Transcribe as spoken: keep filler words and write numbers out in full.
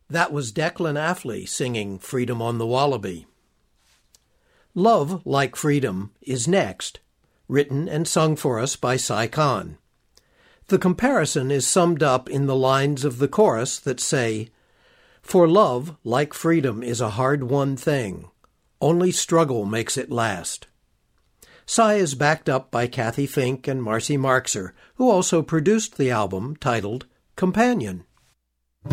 That was Declan Affley singing Freedom on the Wallaby. Love Like Freedom is next, written and sung for us by Sai Khan. The comparison is summed up in the lines of the chorus that say, "For love, like freedom, is a hard-won thing. Only struggle makes it last." Sai is backed up by Kathy Fink and Marcy Marxer, who also produced the album titled Companion.